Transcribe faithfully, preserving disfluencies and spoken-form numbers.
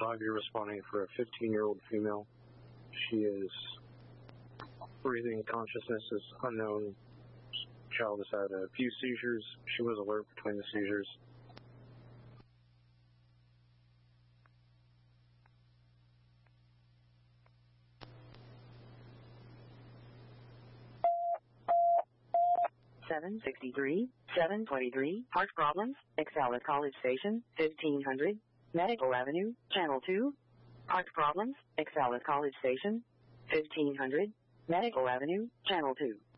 five, you're responding for a fifteen-year-old female. She is breathing, consciousness is unknown. Child has had a few seizures. She was alert between the seizures. seven sixty-three, seven twenty-three, heart problems, Excel at College Station, fifteen hundred, Medical Avenue, Channel two. Heart problems, Excel at College Station, fifteen hundred, Medical Avenue, Channel two.